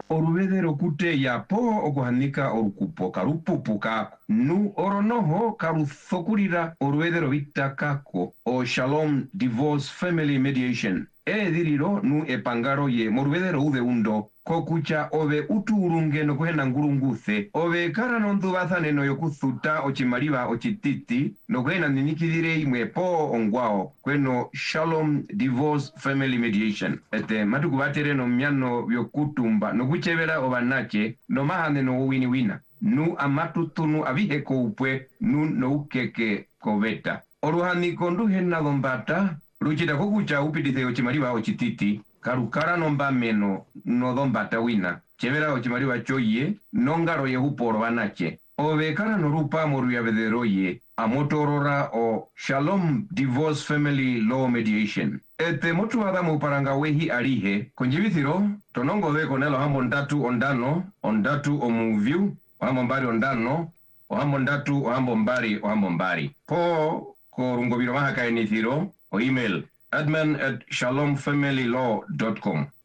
orubedero kute ya po okuhanika orukupo karupupu kako nu oronoho karuthokurira orubedero bitakako o Shalom Divorce Family Mediation edhiriro nu epangaro ye morubedero ude undo kokucha ove utuurunge nokuhena ngurunguthe ove kara nondhuvathane noyokuthuta ochimaliva ochititi nokuhena ninikidhire imwe po ongwao kweno Shalom Divorce Family Mediation ete matukuvatere nomyano vyokutumba nokuchevera ovanache nomahane nowiniwina nu amatutunu aviheko upwe nu noukeke koveta oruhaniko nduhena dhombata ruchita kokucha upitithe ochimaliva ochititi karukara nomba meno no dhombata wina chevera ochimaliva choye nongaro yehuporo vanache ove kara norupa moruyavethero ye amotorora o Shalom Divorce Family Law Mediation ete motuvatha muparanga wehi alihe konjivithiro tonongo veko nelo hambo ndatu ondano ondatu omuviu ohambo mbari ondano ohambo ndatu ohambo mbari po korungoviro mahakaenithiro o email admin@shalomfamilylaw.com